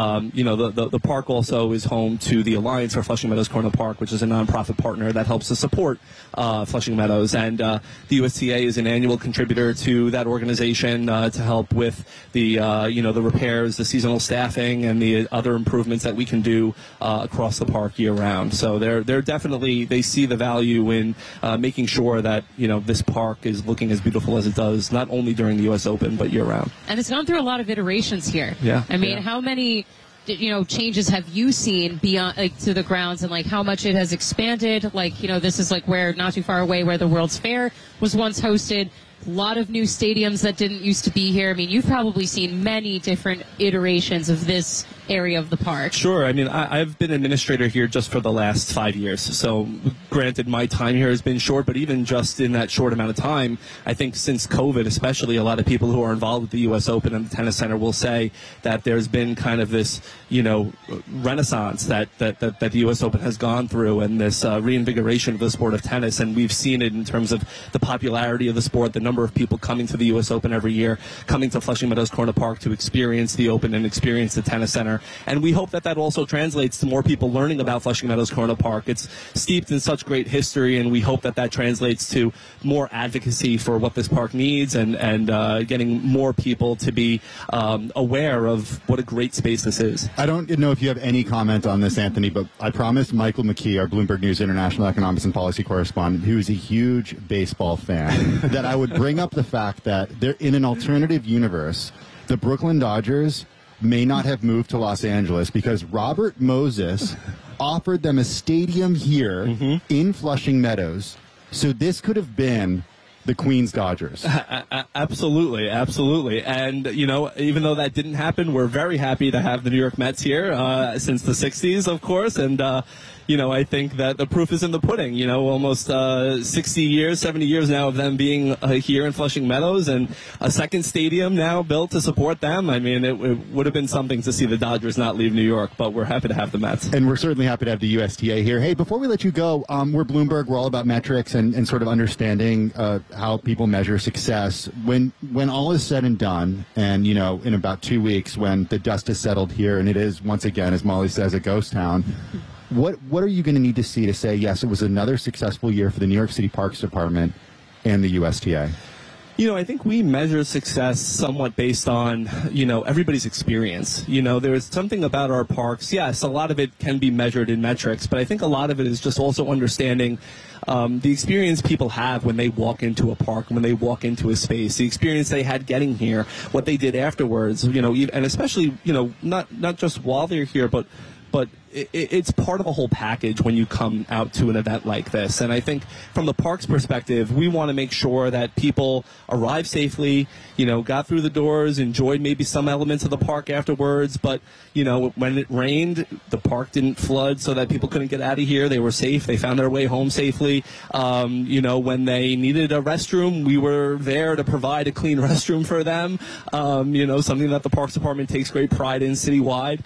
The park also is home to the Alliance for Flushing Meadows Corona Park, which is a nonprofit partner that helps to support Flushing Meadows. And the USTA is an annual contributor to that organization to help with the repairs, the seasonal staffing, and the other improvements that we can do across the park year round. So they're definitely, they see the value in making sure that this park is looking as beautiful as it does, not only during the U.S. Open, but year-round. And it's gone through a lot of iterations here. Yeah. I mean, how many changes have you seen beyond, to the grounds, and how much it has expanded? This is where, not too far away, where the World's Fair was once hosted. A lot of new stadiums that didn't used to be here. I mean, you've probably seen many different iterations of this area of the park. Sure. I mean, I've been administrator here just for the last 5 years. So granted, my time here has been short, but even just in that short amount of time, I think since COVID, especially, a lot of people who are involved with the U.S. Open and the Tennis Center will say that there's been kind of this, renaissance that the U.S. Open has gone through, and this reinvigoration of the sport of tennis. And we've seen it in terms of the popularity of the sport, the number of people coming to the U.S. Open every year, coming to Flushing Meadows Corona Park to experience the Open and experience the Tennis Center. And we hope that also translates to more people learning about Flushing Meadows Corona Park. It's steeped in such great history, and we hope that translates to more advocacy for what this park needs, and getting more people to be aware of what a great space this is. I don't know if you have any comment on this, Anthony, but I promised Michael McKee, our Bloomberg News International Economics and Policy correspondent, who is a huge baseball fan, that I would bring up the fact that in an alternative universe, the Brooklyn Dodgers may not have moved to Los Angeles because Robert Moses offered them a stadium here in Flushing Meadows. So this could have been the Queens Dodgers. Absolutely, absolutely. And, you know, even though that didn't happen, we're very happy to have the New York Mets here since the 60s, of course. And, you know, I think that the proof is in the pudding. You know, almost 60 years, 70 years now of them being here in Flushing Meadows, and a second stadium now built to support them. I mean, it would have been something to see the Dodgers not leave New York, but we're happy to have the Mets. And we're certainly happy to have the USTA here. Hey, before we let you go, we're Bloomberg. We're all about metrics and sort of understanding how people measure success. When all is said and done, and, you know, in about 2 weeks when the dust has settled here, and it is, once again, as Molly says, a ghost town, what are you going to need to see to say, yes, it was another successful year for the New York City Parks Department and the USTA? You know, I think we measure success somewhat based on, you know, everybody's experience. You know, there's something about our parks. Yes, a lot of it can be measured in metrics, but I think a lot of it is just also understanding the experience people have when they walk into a park, when they walk into a space, the experience they had getting here, what they did afterwards, you know, and especially, you know, not just while they're here, but it's part of a whole package when you come out to an event like this. And I think from the park's perspective, we want to make sure that people arrive safely, you know, got through the doors, enjoyed maybe some elements of the park afterwards. But, you know, when it rained, the park didn't flood so that people couldn't get out of here. They were safe. They found their way home safely. You know, when they needed a restroom, we were there to provide a clean restroom for them. You know, something that the Parks Department takes great pride in citywide.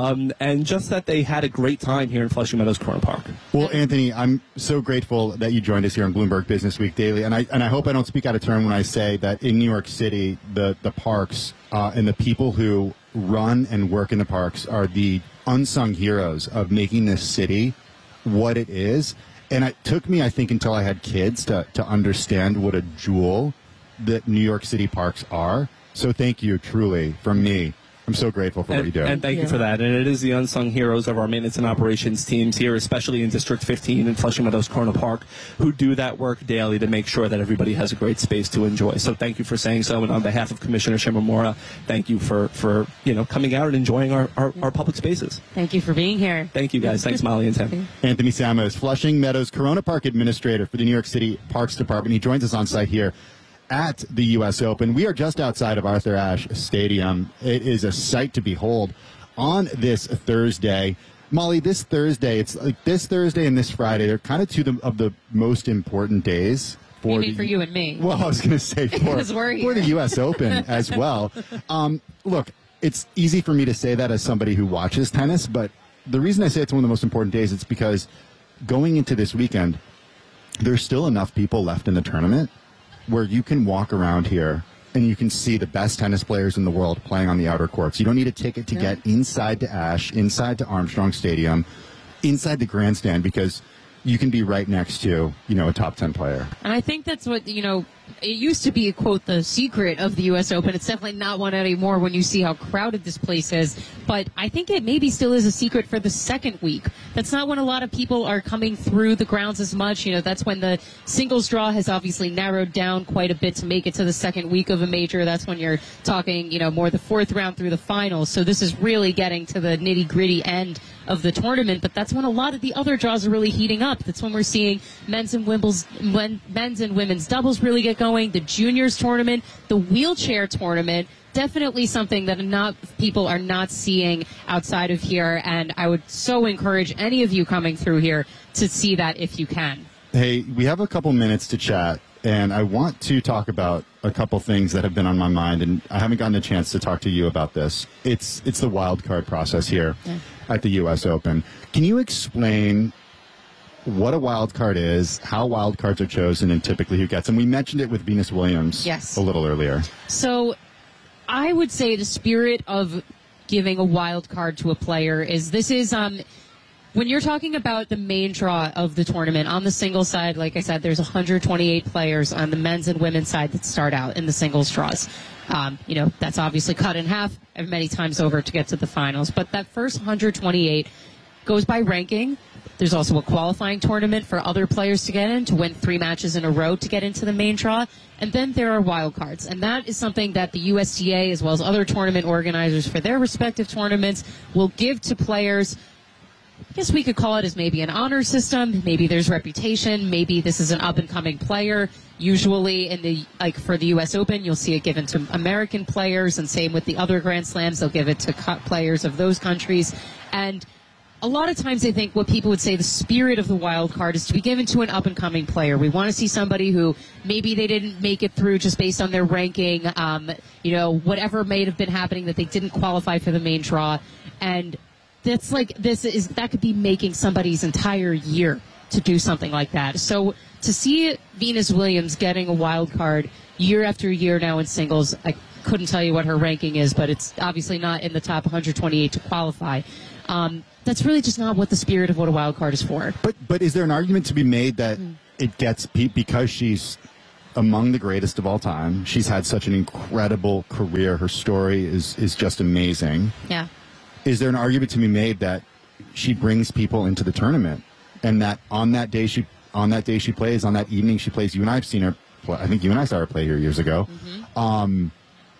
And just that they had a great time here in Flushing Meadows Corona Park. Well, Anthony, I'm so grateful that you joined us here on Bloomberg Business Week Daily, and I hope I don't speak out of turn when I say that in New York City, the parks and the people who run and work in the parks are the unsung heroes of making this city what it is. And it took me, I think, until I had kids to understand what a jewel that New York City parks are. So thank you, truly, from me. I'm so grateful for what you do. And thank you for that. And it is the unsung heroes of our maintenance and operations teams here, especially in District 15 and Flushing Meadows Corona Park, who do that work daily to make sure that everybody has a great space to enjoy. So thank you for saying so. And on behalf of Commissioner Shimomura, thank you for you know, coming out and enjoying our public spaces. Thank you for being here. Thank you, guys. Thanks, Molly and Tim. Anthony Samos, Flushing Meadows Corona Park Administrator for the New York City Parks Department. He joins us on site here at the U.S. Open. We are just outside of Arthur Ashe Stadium. It is a sight to behold on this Thursday. Molly, this Thursday, it's like this Thursday and this Friday, they're kind of two of the most important days for for you and me. Well, I was going to say for the U.S. Open as well. Look, it's easy for me to say that as somebody who watches tennis, but the reason I say it's one of the most important days, it's because going into this weekend, there's still enough people left in the tournament where you can walk around here and you can see the best tennis players in the world playing on the outer courts. You don't need a ticket to get inside to Ashe, inside to Armstrong Stadium, inside the grandstand, because you can be right next to, you know, a top 10 player. And I think that's what, you know, it used to be, quote, the secret of the U.S. Open. It's definitely not one anymore when you see how crowded this place is. But I think it maybe still is a secret for the second week. That's not when a lot of people are coming through the grounds as much. You know, that's when the singles draw has obviously narrowed down quite a bit to make it to the second week of a major. That's when you're talking, you know, more the fourth round through the finals. So this is really getting to the nitty-gritty end of the tournament. But that's when a lot of the other draws are really heating up. That's when we're seeing men's and women's doubles really get going, the juniors tournament, the wheelchair tournament, definitely something that people are not seeing outside of here, and I would so encourage any of you coming through here to see that if you can. Hey, we have a couple minutes to chat, and I want to talk about a couple things that have been on my mind, and I haven't gotten a chance to talk to you about this. It's the wild card process here at the U.S. Open. Can you explain what a wild card is, how wild cards are chosen, and typically who gets them? We mentioned it with Venus Williams a little earlier. So I would say the spirit of giving a wild card to a player is when you're talking about the main draw of the tournament, on the singles side, like I said, there's 128 players on the men's and women's side that start out in the singles draws. You know, that's obviously cut in half many times over to get to the finals. But that first 128 goes by ranking. There's also a qualifying tournament for other players to get in, to win 3 matches in a row to get into the main draw. And then there are wildcards. And that is something that the USTA, as well as other tournament organizers for their respective tournaments, will give to players. I guess we could call it as maybe an honor system. Maybe there's reputation. Maybe this is an up-and-coming player. Usually for the U.S. Open, you'll see it given to American players, and same with the other Grand Slams. They'll give it to players of those countries. And a lot of times I think what people would say the spirit of the wild card is to be given to an up-and-coming player. We want to see somebody who maybe they didn't make it through just based on their ranking, whatever may have been happening that they didn't qualify for the main draw. And that could be making somebody's entire year to do something like that. So to see Venus Williams getting a wild card year after year now in singles, I couldn't tell you what her ranking is, but it's obviously not in the top 128 to qualify. That's really just not what the spirit of what a wild card is for. But is there an argument to be made that it gets because she's among the greatest of all time? She's had such an incredible career. Her story is just amazing. Yeah. Is there an argument to be made that she brings people into the tournament, and that on that day she plays, on that evening she plays? You and I have seen her. I think you and I saw her play here years ago. Mm-hmm.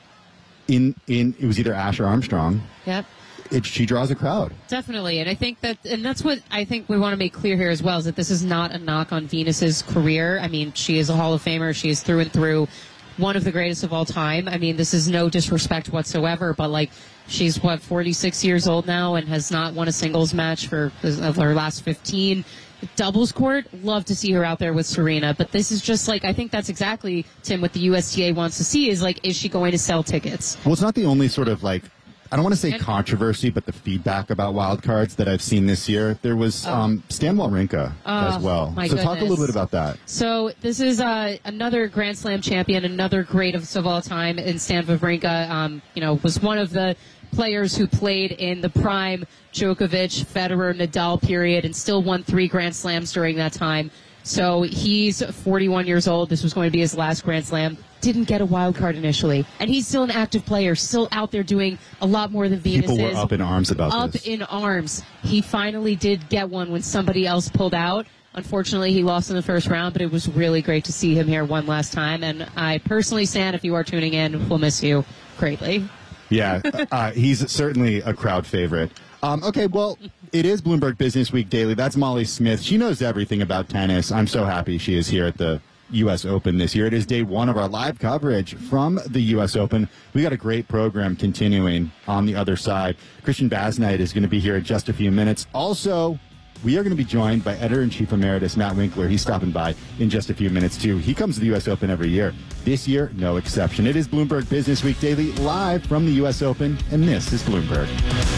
It was either Ash or Armstrong. Yep. She draws a crowd. Definitely, and that's what I think we want to make clear here as well, is that this is not a knock on Venus's career. I mean, she is a Hall of Famer. She is through and through one of the greatest of all time. I mean, this is no disrespect whatsoever, but she's 46 years old now and has not won a singles match of her last 15. Doubles court, love to see her out there with Serena, but this is just I think that's exactly, Tim, what the USTA wants to see is she going to sell tickets? Well, it's not the only sort of I don't want to say controversy, but the feedback about wild cards that I've seen this year. There was Stan Wawrinka as well. So goodness. Talk a little bit about that. So this is another Grand Slam champion, another greatest of all time in Stan Wawrinka. Was one of the players who played in the prime Djokovic, Federer, Nadal period and still won 3 Grand Slams during that time. So he's 41 years old. This was going to be his last Grand Slam. Didn't get a wild card initially. And he's still an active player, still out there doing a lot more than Venus is. People were up in arms about this. Up in arms. He finally did get one when somebody else pulled out. Unfortunately, he lost in the first round, but it was really great to see him here one last time. And I personally, Stan, if you are tuning in, will miss you greatly. Yeah, he's certainly a crowd favorite. Okay, well, it is Bloomberg Business Week Daily. That's Molly Smith. She knows everything about tennis. I'm so happy she is here at the U.S. Open this year. It is day 1 of our live coverage from the U.S. Open. We got a great program continuing on the other side. Christian Basnight is going to be here in just a few minutes. Also, we are going to be joined by Editor-in-Chief Emeritus Matt Winkler. He's stopping by in just a few minutes, too. He comes to the U.S. Open every year. This year, no exception. It is Bloomberg Business Week Daily, live from the U.S. Open, and this is Bloomberg.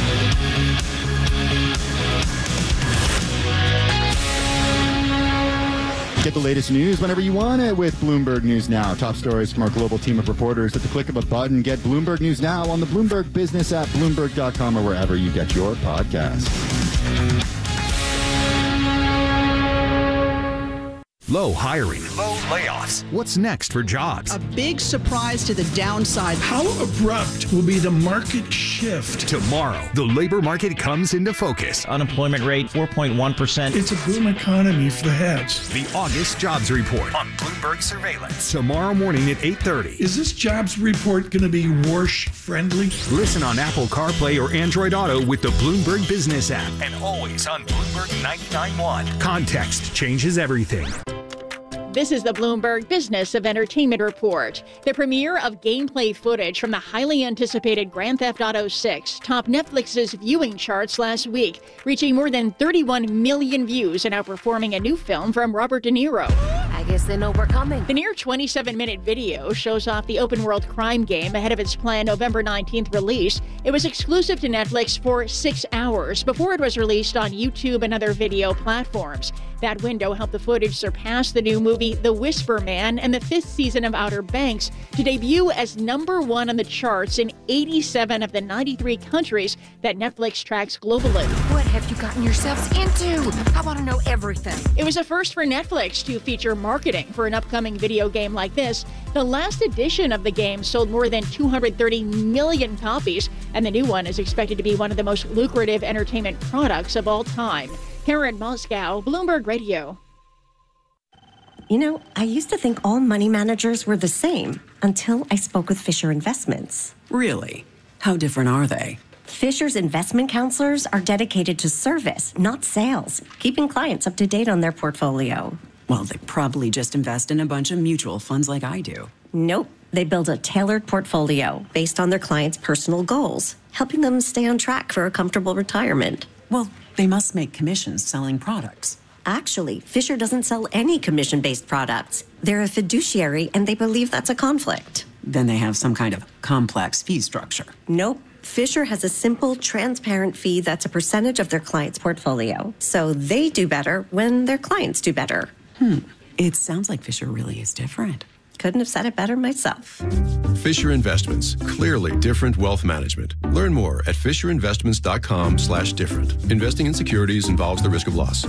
Get the latest news whenever you want it with Bloomberg News Now. Top stories from our global team of reporters at the click of a button. Get Bloomberg News Now on the Bloomberg Business app, Bloomberg.com, or wherever you get your podcasts. Low hiring. Low layoffs. What's next for jobs? A big surprise to the downside. How abrupt will be the market shift? Tomorrow, the labor market comes into focus. Unemployment rate, 4.1%. It's a boom economy for the heads. The August Jobs Report on Bloomberg Surveillance. Tomorrow morning at 8:30. Is this jobs report going to be Warsh-friendly? Listen on Apple CarPlay or Android Auto with the Bloomberg Business app. And always on Bloomberg 99.1. Context changes everything. This is the Bloomberg Business of Entertainment Report. The premiere of gameplay footage from the highly anticipated Grand Theft Auto 6 topped Netflix's viewing charts last week, reaching more than 31 million views and outperforming a new film from Robert De Niro. I guess they know we're coming. The near 27-minute video shows off the open-world crime game ahead of its planned November 19th release. It was exclusive to Netflix for 6 hours before it was released on YouTube and other video platforms. That window helped the footage surpass the new movie movie The Whisper Man and the 5th season of Outer Banks to debut as #1 on the charts in 87 of the 93 countries that Netflix tracks globally. What have you gotten yourselves into? I want to know everything. It was a first for Netflix to feature marketing for an upcoming video game like this. The last edition of the game sold more than 230 million copies, and the new one is expected to be one of the most lucrative entertainment products of all time. Karen Moscow, Bloomberg Radio. You know, I used to think all money managers were the same until I spoke with Fisher Investments. Really? How different are they? Fisher's investment counselors are dedicated to service, not sales, keeping clients up to date on their portfolio. Well, they probably just invest in a bunch of mutual funds like I do. Nope. They build a tailored portfolio based on their clients' personal goals, helping them stay on track for a comfortable retirement. Well, they must make commissions selling products. Actually, Fisher doesn't sell any commission-based products. They're a fiduciary, and they believe that's a conflict. Then they have some kind of complex fee structure. Nope. Fisher has a simple, transparent fee that's a percentage of their client's portfolio. So they do better when their clients do better. It sounds like Fisher really is different. Couldn't have said it better myself. Fisher Investments. Clearly different wealth management. Learn more at fisherinvestments.com/different. Investing in securities involves the risk of loss.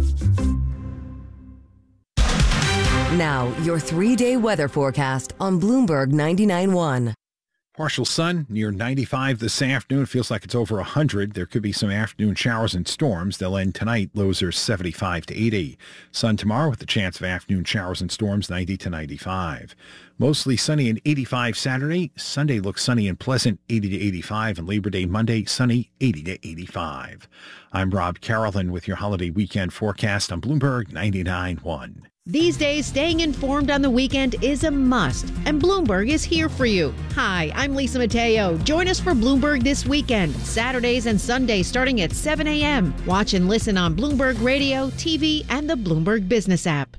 Now, your 3-day weather forecast on Bloomberg 99.1. Partial sun near 95 this afternoon. Feels like it's over 100. There could be some afternoon showers and storms. They'll end tonight. Lows are 75 to 80. Sun tomorrow with the chance of afternoon showers and storms, 90 to 95. Mostly sunny and 85 Saturday. Sunday looks sunny and pleasant, 80 to 85. And Labor Day Monday, sunny, 80 to 85. I'm Rob Carolyn with your holiday weekend forecast on Bloomberg 99.1. These days, staying informed on the weekend is a must, and Bloomberg is here for you. Hi, I'm Lisa Mateo. Join us for Bloomberg This Weekend, Saturdays and Sundays starting at 7 a.m. Watch and listen on Bloomberg Radio, TV, and the Bloomberg Business app.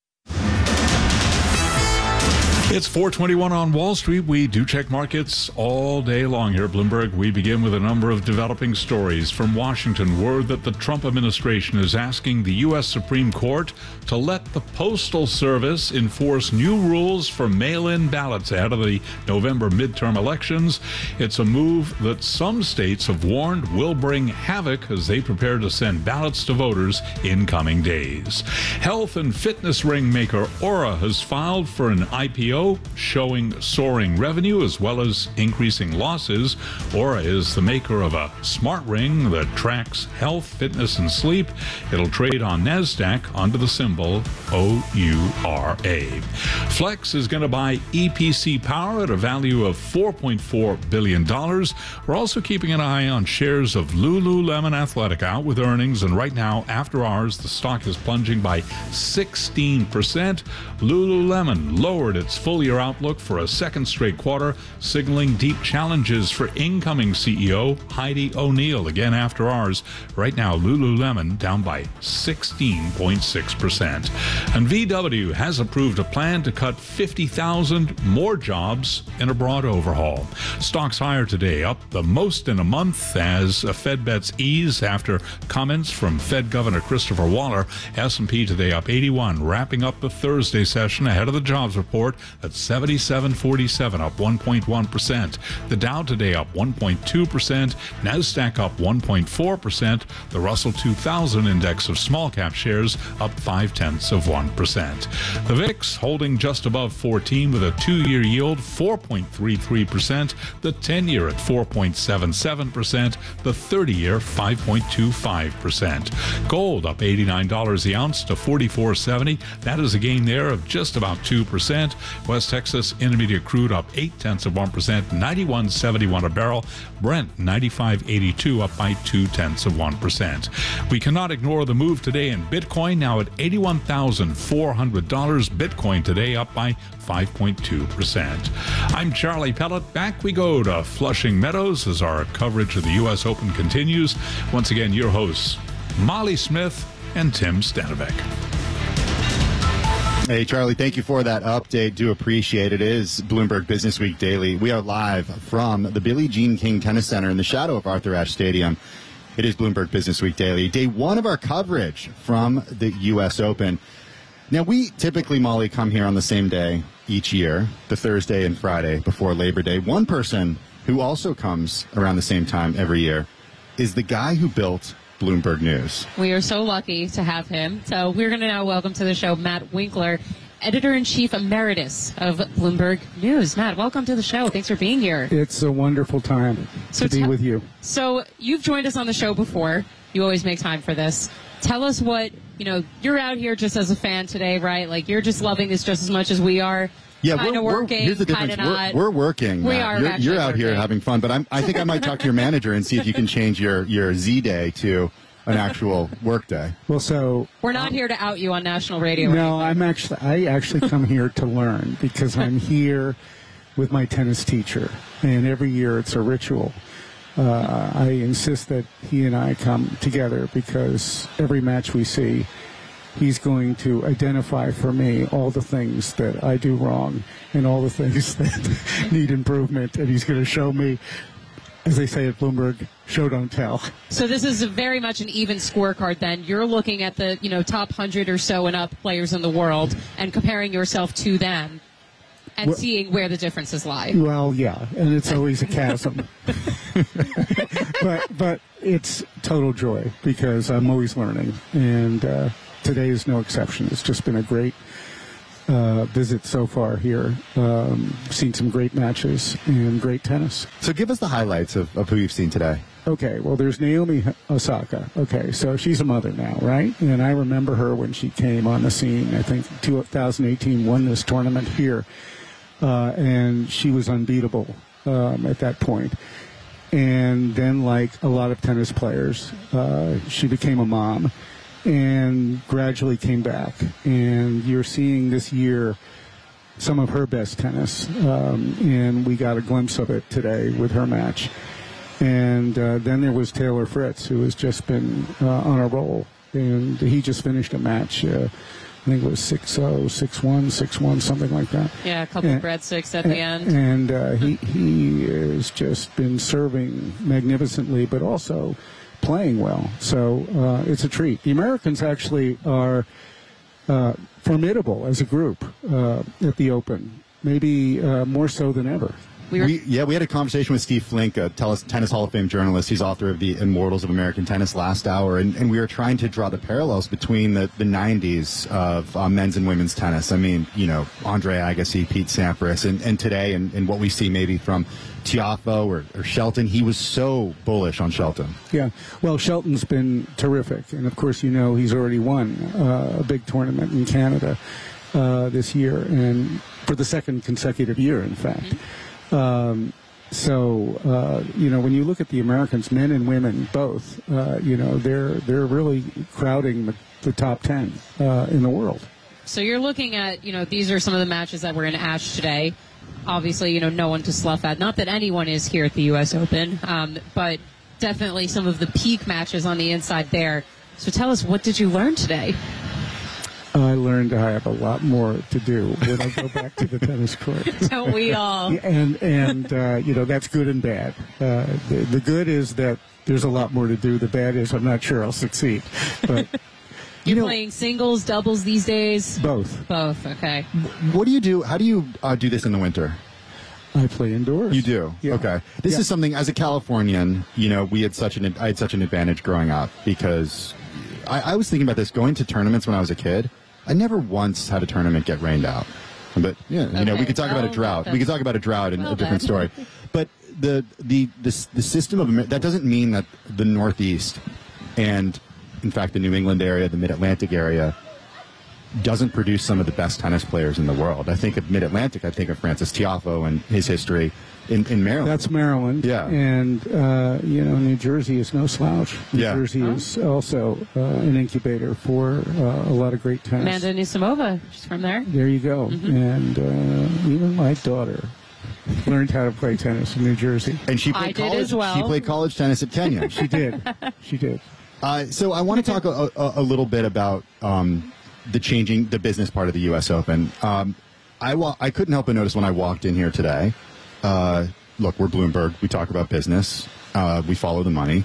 It's 4:21 on Wall Street. We do check markets all day long here at Bloomberg. We begin with a number of developing stories. From Washington, word that the Trump administration is asking the U.S. Supreme Court to let the Postal Service enforce new rules for mail-in ballots ahead of the November midterm elections. It's a move that some states have warned will bring havoc as they prepare to send ballots to voters in coming days. Health and fitness ring maker Oura has filed for an IPO showing soaring revenue as well as increasing losses. Oura is the maker of a smart ring that tracks health, fitness, and sleep. It'll trade on NASDAQ under the symbol OURA. Flex is going to buy EPC Power at a value of $4.4 billion. We're also keeping an eye on shares of Lululemon Athletic out with earnings, and right now, after hours, the stock is plunging by 16%. Lululemon lowered its full-year outlook for a second straight quarter, signaling deep challenges for incoming CEO Heidi O'Neill again after hours. Right now, Lululemon down by 16.6%. And VW has approved a plan to cut 50,000 more jobs in a broad overhaul. Stocks higher today, up the most in a month as Fed bets ease after comments from Fed Governor Christopher Waller. S&P today up 81, wrapping up the Thursday session ahead of the jobs report at 77.47, up 1.1%. The Dow today up 1.2%. NASDAQ up 1.4%. The Russell 2000 index of small cap shares up 0.5%. The VIX holding just above 14 with a 2-year yield 4.33%. The 10-year at 4.77%. The 30-year 5.25%. Gold up $89 the ounce to $44.70. That is a gain there of just about 2%. West Texas Intermediate crude up 0.8%, 91.71 a barrel. Brent 95.82, up by 0.2%. We cannot ignore the move today in Bitcoin, now at $81,400. Bitcoin today up by 5.2%. I'm Charlie Pellet. Back we go to Flushing Meadows as our coverage of the U.S. Open continues. Once again, your hosts, Molly Smith and Tim Stanovic. Hey, Charlie, thank you for that update. Do appreciate it. It is Bloomberg Business Week Daily. We are live from the Billie Jean King Tennis Center in the shadow of Arthur Ashe Stadium. It is Bloomberg Business Week Daily. Day one of our coverage from the U.S. Open. Now, we typically, Molly, come here on the same day each year, the Thursday and Friday before Labor Day. One person who also comes around the same time every year is the guy who built Bloomberg News. We are so lucky to have him. So we're going to now welcome to the show Matt Winkler, Editor-in-Chief Emeritus of Bloomberg News. Matt, welcome to the show. Thanks for being here. It's a wonderful time to be with you. So you've joined us on the show before. You always make time for this. Tell us what, you're out here just as a fan today, right? Like, you're just loving this just as much as we are. Yeah, kind of working, here's the difference. We're working. We are. You're out here having fun, but I think I might talk to your manager and see if you can change your Z day to an actual work day. Well, so we're not here to out you on national radio. No, I actually come here to learn because I'm here with my tennis teacher, and every year it's a ritual. I insist that he and I come together because every match we see, he's going to identify for me all the things that I do wrong and all the things that need improvement, and he's going to show me, as they say at Bloomberg, show don't tell. So this is very much an even scorecard then. You're looking at the top 100 or so and up players in the world and comparing yourself to them and seeing where the differences lie. Well, yeah, and it's always a chasm. but it's total joy because I'm always learning, and today is no exception. It's just been a great visit so far here. Seen some great matches and great tennis. So give us the highlights of who you've seen today. Okay, well, there's Naomi Osaka. Okay, so she's a mother now, right? And I remember her when she came on the scene. I think 2018 won this tournament here. And she was unbeatable at that point. And then, like a lot of tennis players, she became a mom and gradually came back. And you're seeing this year some of her best tennis. And we got a glimpse of it today with her match. And then there was Taylor Fritz, who has just been on a roll. And he just finished a match. I think it was 6-0, 6-1, 6-1, something like that. Yeah, a couple of breadsticks at the end. And he has just been serving magnificently, but also playing well. So it's a treat. The Americans actually are formidable as a group at the Open, maybe more so than ever. We had a conversation with Steve Flink, a Tennis Hall of Fame journalist. He's author of The Immortals of American Tennis last hour, and we were trying to draw the parallels between the 90s of men's and women's tennis. I mean, Andre Agassi, Pete Sampras, and today, and what we see maybe from Tiafoe or Shelton. He was so bullish on Shelton. Yeah, well, Shelton's been terrific, and of course, he's already won a big tournament in Canada this year, and for the second consecutive year, in fact. Mm-hmm. When you look at the Americans, men and women both, they're really crowding the top 10 in the world. So you're looking at, these are some of the matches that were in Ashe today. Obviously, no one to slough at. Not that anyone is here at the U.S. Open, but definitely some of the peak matches on the inside there. So tell us, what did you learn today? I learned I have a lot more to do when I go back to the tennis court. Don't we all? And that's good and bad. The good is that there's a lot more to do. The bad is I'm not sure I'll succeed. But You're playing singles, doubles these days? Both. Both, okay. What do you do? How do you do this in the winter? I play indoors. You do? Yeah. Okay. This is something, as a Californian, I had such an advantage growing up because I was thinking about this, going to tournaments when I was a kid. I never once had a tournament get rained out. But, we could talk about a drought. We could talk about a drought in a different story. But the system of that doesn't mean that the Northeast and, in fact, the New England area, the Mid-Atlantic area, doesn't produce some of the best tennis players in the world. I think of Mid-Atlantic, I think of Francis Tiafoe and his history in Maryland. That's Maryland. Yeah. And, New Jersey is no slouch. New Jersey is also an incubator for a lot of great tennis. Amanda Anisimova, she's from there. There you go. Mm-hmm. And even my daughter learned how to play tennis in New Jersey. And she played college. Did as well. She played college tennis at Kenyon. She did. She did. So I want to talk a little bit about the business part of the U.S. Open. I couldn't help but notice when I walked in here today. Look, we're Bloomberg. We talk about business. We follow the money.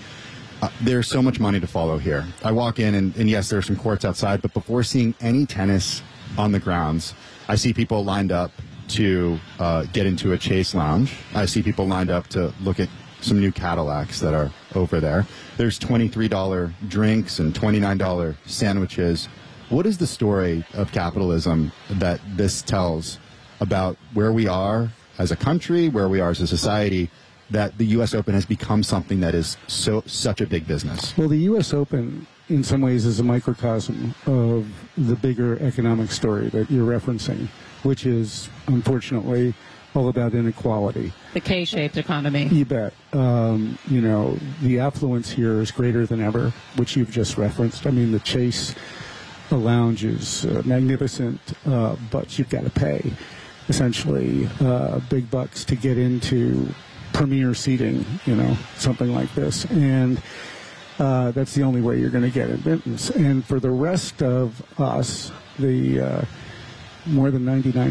There's so much money to follow here. I walk in, and yes, there are some courts outside, but before seeing any tennis on the grounds. I see people lined up to get into a Chase Lounge. I see people lined up to look at some new Cadillacs that are over there. There's $23 drinks and $29 sandwiches. What is the story of capitalism that this tells about where we are as a country, where we are as a society, that the U.S. Open has become something that is such a big business? Well, the U.S. Open, in some ways, is a microcosm of the bigger economic story that you're referencing, which is, unfortunately, all about inequality. The K-shaped economy. You bet. You know, the affluence here is greater than ever, which you've just referenced. I mean, the Chase Lounge is magnificent, but you've got to pay, essentially, big bucks to get into premier seating, you know, something like this. And that's the only way you're going to get admittance. And for the rest of us, the more than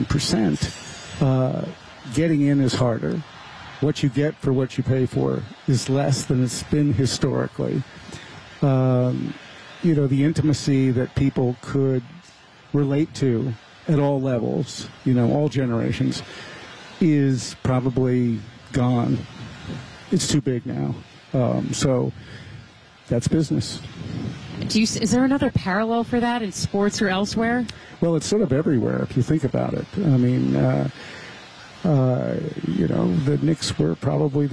99%, getting in is harder. What you get for what you pay for is less than it's been historically. You know, the intimacy that people could relate to at all levels, you know, all generations, is probably gone. It's too big now. So that's business. Is there another parallel for that in sports or elsewhere? Well, it's sort of everywhere if you think about it. I mean, you know, the Knicks were probably